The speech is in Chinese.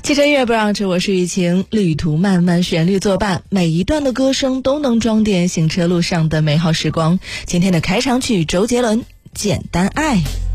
汽车音乐不让吃，我是雨晴，旅途漫漫，旋律作伴，每一段的歌声都能装点行车路上的美好时光。今天的开场曲，周杰伦《简单爱》。